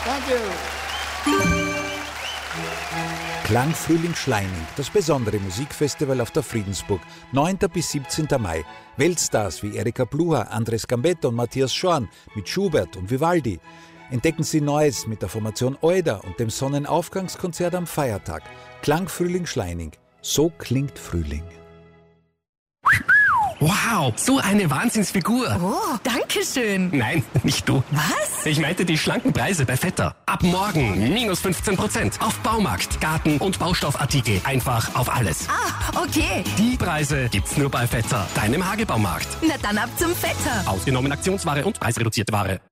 Klangfrühling Schleining, das besondere Musikfestival auf der Friedensburg, 9. bis 17. Mai. Weltstars wie Erika Blucher, Andres Gambetta und Matthias Schorn mit Schubert und Vivaldi. Entdecken Sie Neues mit der Formation Euda und dem Sonnenaufgangskonzert am Feiertag. Klangfrühling Schleining. So klingt Frühling. Wow, so eine Wahnsinnsfigur. Oh, danke schön. Nein, nicht du. Was? Ich meinte die schlanken Preise bei Vetter. Ab morgen minus 15% auf Baumarkt, Garten- und Baustoffartikel. Einfach auf alles. Ah, okay. Die Preise gibt's nur bei Vetter, deinem Hagebaumarkt. Na dann ab zum Vetter. Ausgenommen Aktionsware und preisreduzierte Ware.